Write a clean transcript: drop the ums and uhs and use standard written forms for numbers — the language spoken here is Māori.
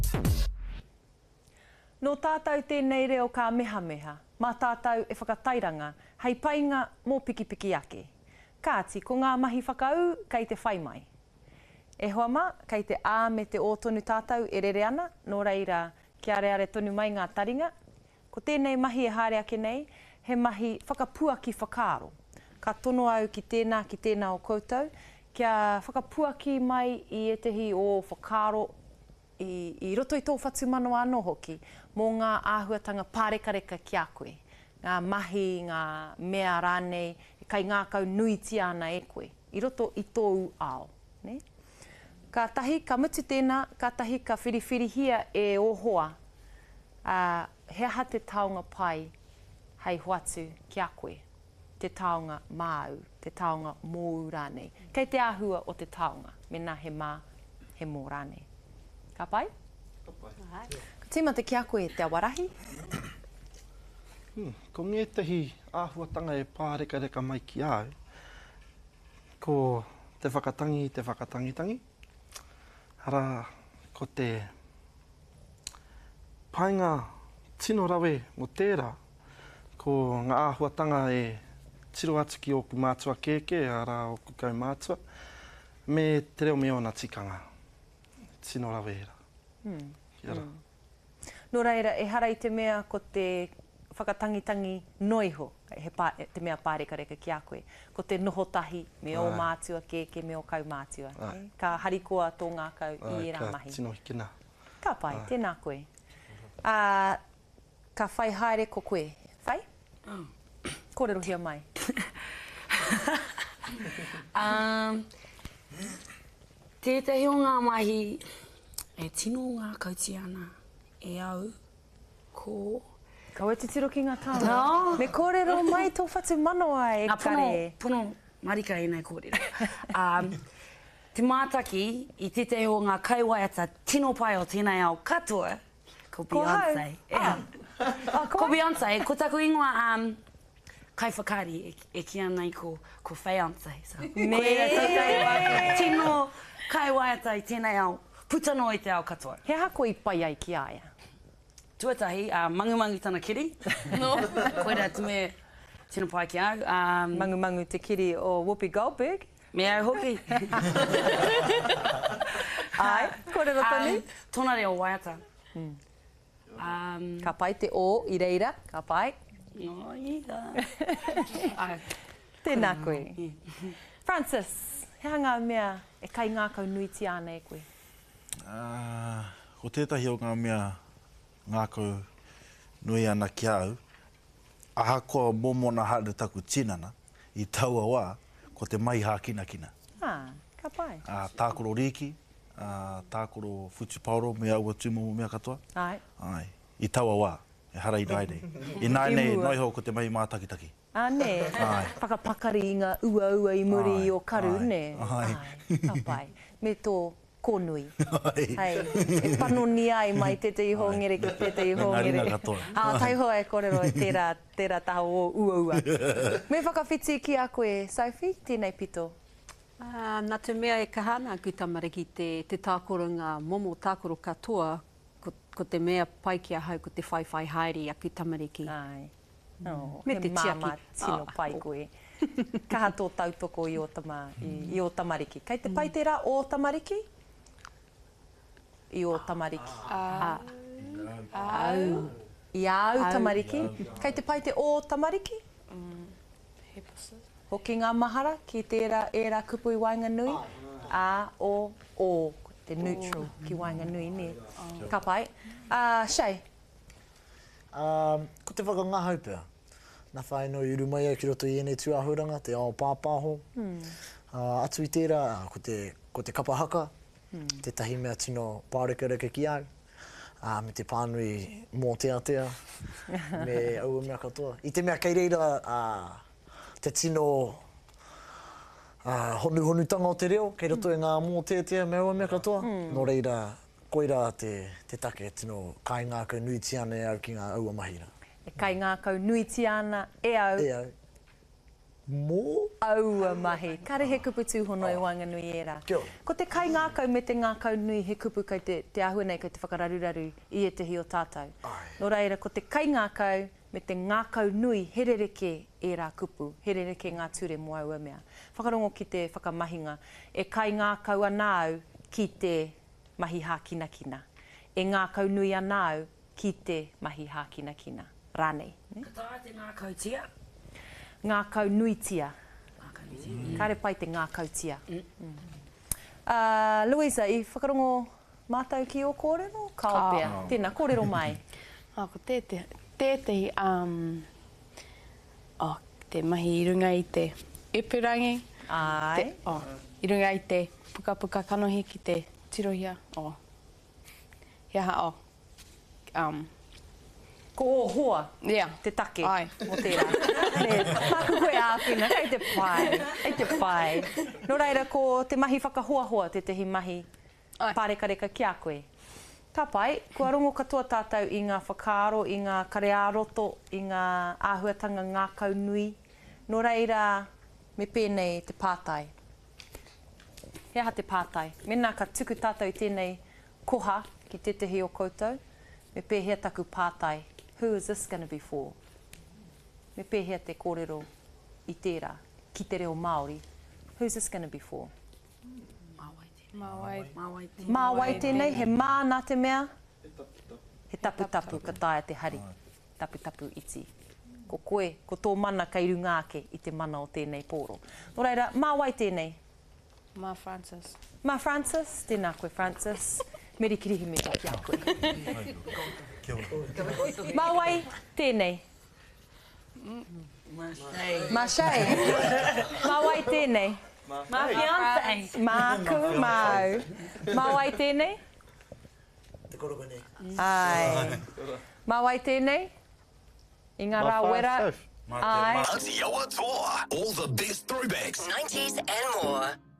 No tātou tēnei reo ka meha, mā tātou e whakatairanga, hei painga mō piki ake. Kāti, ko ngā mahi whakau, kei te whai mai. E hoa mā, kei te ā me te o tonu tātou e rere ana, nō reira kia reare tonu mai ngā taringa. Ko tēnei mahi e haere ake nei, he mahi whakapuaki whakaaro. Ka tono au ki tēnā o koutou, kia whakapuaki mai i etehi o whakaaro i roto i tō whatu mano anō hoki, mō ngā āhuatanga pārekareka ki a koe. Ngā mahi, ngā mea rānei, kai ngā kau nuiti ana e koe, i roto i tōu ao. Ne? Ka tahi, ka mutu tēnā, ka tahi, ka whiriwhirihia e ohoa, he aha te taonga pai hei hoatu ki a koe, te taonga māu, te taonga mōu rānei. Kei te āhua o te taonga, mena he mā, he mō rānei. Ka pai? Ka pai. Ka tīma te ki a koe te awarahi? Ko ngētahi āhuatanga e pārekareka mai ki au, ko te whakatangitangi. Hara, ko te painga tino rawe mo tērā, ko ngā āhuatanga e tiro atu ki oku mātua keke, ara oku kau mātua, me te reo me ona tikanga. Tino rawe era. Nō reira, e hara i te mea ko te whakatangitangi noiho, te mea pārekareka ki a koe, ko te nohotahi me o mātua keke, me o kau mātua. Ka harikoa tō ngā kau i era mahi. Ka tino hikina. Ka pai, tēnā koe. Ka whai haere ko koe. Whai? Kōrero hia mai. Tētahi o ngā mahi e tino ngā kauti ana e au ko... Ka ue te tiro ki ngā tāna. No. Me kōrero mai tō whatu manoa e kare. Pono marika e nei kōrero. Te mātaki i tētahi o ngā kaiwaiata tino pai o tēnei au katoa, ko Beyoncé. Ko Beyoncé, ko taku ingoa kai whakari e kia nei ko Beyoncé. Tino kaiwaiata i tēnei au putano i te au katoa. He hako i pai ai ki aia? Tuatahi, mangumangu tana kiri. No. Koera te me tino pai ki au. Mangumangu te kiri o Whoopi Goldberg. Me au hoki. Ai, kōrero tonu. Tōna reo waiata. Ka pai te o i reira, ka pai. No, ira. Tēnā koe. Francis, he hanga mea e kai ngā kau nuiti ana e koe? Ko tētahi o ngā mea ngā kau nui ana ki au, ahakoa momona haere taku tinana i taua wā, ko te mai hākinakina. Ka pai. Tākoro riki, tākoro whutupauro, mea ua tūmomo mea katoa. Ai. Ai. I taua wā, e hara i nainei. I nainei, noiho ko te mai mātakitaki. Ne. Whakapakari i ngā ua i muri i o karu, ne? Ai. Ka pai. Me tō kōnui. Hei, e panoni ai mai tētei hōngere ki tētei hōngere. Ngā rina katoa. Tai hoa e kōrero e tērā taho o ua. Me whakawhiti ki a koe, Sophie, tēnei pito? Nā te mea e kahana ku tamariki te tākoro ngā momo tākoro katoa, ko te mea pai ki a hau ko te whai haere a ku tamariki. Ai. Me te tiaki. Māma tino pai koe. Kaha tō tautoko i o tamariki. Kei te pai tērā o tamariki? I o tamariki. I au tamariki. Kei te pai te o tamariki? Hoki ngā mahara ki tērā era kupu i Wainganui. O, te neutral ki Wainganui, ne? Ka pai. Shay? Ko te whakangahau pia. Nā whai no i rumai ki roto i ene tuahuranga, te ao pāpāho. Atu i tērā, ko te kapahaka, te tahi mea tino pārekareka ki au. Me te pānui mō tea, me aua mea katoa. I te mea kei reira, te tino honu-honutanga o te reo, kei roto e ngā mō tea me aua mea katoa. Nō reira, koira te take tino kai ngā kau nuiti ana e au ki ngā aua mahira. E kai ngā kau nuiti ana e au. Mō Aua mahi. Kare he kupu tūhono i Wanganui era. Ko te kai ngākau me te ngākau nui he kupu kei te ahua nei kei te whakararuraru i e tehi o tātou. Nō reira, ko te kai ngākau me te ngākau nui herereke e rā kupu, herereke ngā ture moa ua mea. Whakarongo ki te whakamahinga, e kai ngākau anāu ki te mahi hākinakina. E ngākau nui anāu ki te mahi hākinakina. Rānei. Katoa te ngākau tia? Ngākau nui tia. Kāre pai te ngākau tia. Louisa, i whakarongo mātou ki o kōrero? Kaopea. Tēnā, kōrero mai. Ko tētahi, te mahi i runga i te ipurangi. Ai. I runga i te puka kanohi ki te tirohia. Ko o hoa, te take, o tērā. Māku koe āwhina, kei te pai. Nō reira, ko te mahi whakahoahoa, te tehi mahi pārekareka ki a koe. Tā pai, kua rongo katoa tātou i ngā whakaaro, i ngā karearoto, i ngā āhuatanga ngākau nui. Nō reira, me pēnei te pātai. Hea ha te pātai. Mena ka tuku tātou i tēnei koha ki te tehi o koutou. Me pēhea taku pātai. Who is this going to be for? Me pēhea te kōrero i tērā, ki te reo Māori. Who's this going to be for? Māwai tēnei, he mā nā te mea? He tapu, ka taia te hari. Tapu iti. Ko koe, ko tō mana kei runga ake i te mana o tēnei pōro. Nō reira, māwai tēnei? Mā Francis. Mā Francis, tēnā koe Francis. Merikirihi me taki a koe. Māwai, tēnei. Māshei. Māwai, tēnei. Mā fiancé. Māku, māu. Māwai, tēnei. Te koroko nei. Ai. Māwai, tēnei. I ngā rā wera. Ai. Aotearoa Tour. All the best throwbacks, 90s and more.